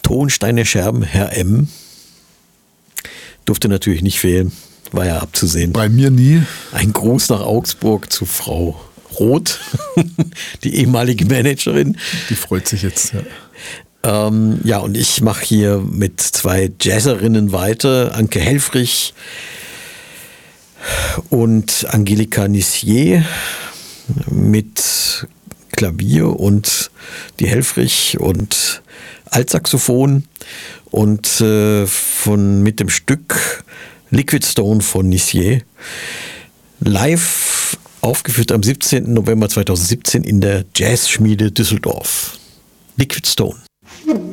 Tonsteine Scherben, Herr M. Durfte natürlich nicht fehlen, war ja abzusehen. Bei mir nie. Ein Gruß nach Augsburg zu Frau Roth, die ehemalige Managerin. Die freut sich jetzt, ja. Ja, und ich mache hier mit 2 Jazzerinnen weiter, Anke Helfrich und Angelika Nissier mit Klavier und die Helfrich und Altsaxophon und mit dem Stück Liquid Stone von Nissier live aufgeführt am 17. November 2017 in der Jazzschmiede Düsseldorf. Liquid Stone.